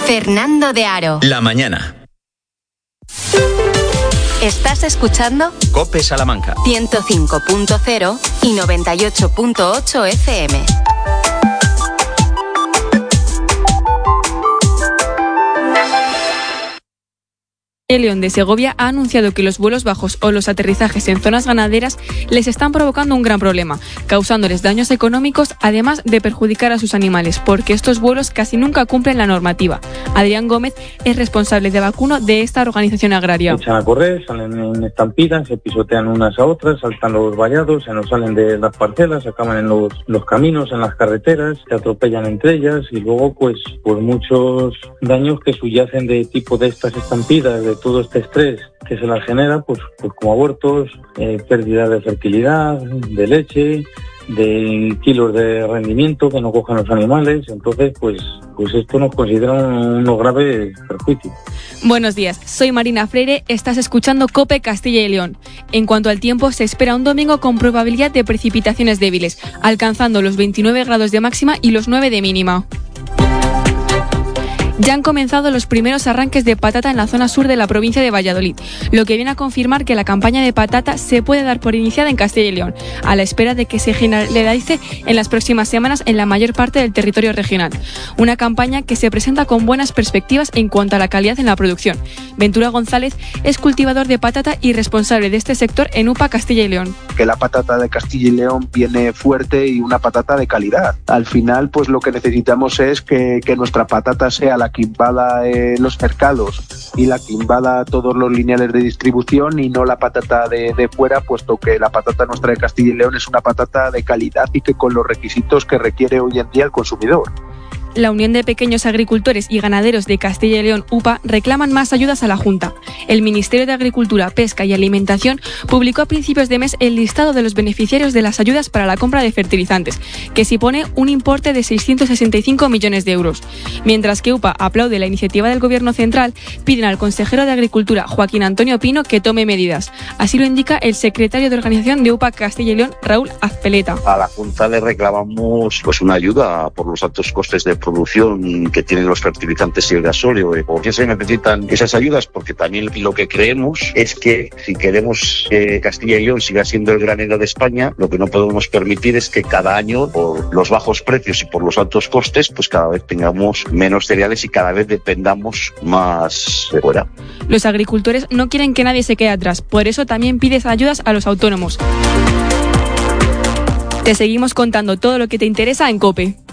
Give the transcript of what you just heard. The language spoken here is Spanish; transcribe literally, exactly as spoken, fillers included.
Fernando de Aro. La mañana. ¿Estás escuchando? COPE Salamanca. ciento cinco punto cero y noventa y ocho punto ocho F M. El León de Segovia ha anunciado que los vuelos bajos o los aterrizajes en zonas ganaderas les están provocando un gran problema, causándoles daños económicos, además de perjudicar a sus animales, porque estos vuelos casi nunca cumplen la normativa. Adrián Gómez es responsable de vacuno de esta organización agraria. Echan a correr, salen en estampidas, se pisotean unas a otras, saltan los vallados, se nos salen de las parcelas, acaban en los, los caminos, en las carreteras, se atropellan entre ellas y luego pues, pues muchos daños que subyacen de tipo de estas estampidas, de todo este estrés que se las genera, pues, pues como abortos, eh, pérdida de fertilidad, de leche, de kilos de rendimiento que no cogen los animales. Entonces, pues, pues esto nos considera unos graves perjuicios. Buenos días, soy Marina Freire, estás escuchando COPE Castilla y León. En cuanto al tiempo, se espera un domingo con probabilidad de precipitaciones débiles, alcanzando los veintinueve grados de máxima y los nueve de mínima. Ya han comenzado los primeros arranques de patata en la zona sur de la provincia de Valladolid, lo que viene a confirmar que la campaña de patata se puede dar por iniciada en Castilla y León, a la espera de que se generalice en las próximas semanas en la mayor parte del territorio regional. Una campaña que se presenta con buenas perspectivas en cuanto a la calidad en la producción. Ventura González es cultivador de patata y responsable de este sector en UPA Castilla y León. Que la patata de Castilla y León viene fuerte y una patata de calidad. Al final, pues lo que necesitamos es que, que nuestra patata sea la que invada eh, los mercados y la que invada todos los lineales de distribución y no la patata de, de fuera, puesto que la patata nuestra de Castilla y León es una patata de calidad y que con los requisitos que requiere hoy en día el consumidor. La Unión de Pequeños Agricultores y Ganaderos de Castilla y León, UPA, reclaman más ayudas a la Junta. El Ministerio de Agricultura, Pesca y Alimentación publicó a principios de mes el listado de los beneficiarios de las ayudas para la compra de fertilizantes, que supone un importe de seiscientos sesenta y cinco millones de euros. Mientras que UPA aplaude la iniciativa del Gobierno central, piden al consejero de Agricultura, Joaquín Antonio Pino, que tome medidas. Así lo indica el secretario de organización de UPA Castilla y León, Raúl Azpeleta. A la Junta le reclamamos pues una ayuda por los altos costes de producción que tienen los fertilizantes y el gasóleo. ¿Por qué se necesitan esas ayudas? Porque también lo que creemos es que si queremos que Castilla y León siga siendo el granero de España, lo que no podemos permitir es que cada año, por los bajos precios y por los altos costes, pues cada vez tengamos menos cereales y cada vez dependamos más de fuera. Los agricultores no quieren que nadie se quede atrás, por eso también pides ayudas a los autónomos. Te seguimos contando todo lo que te interesa en COPE.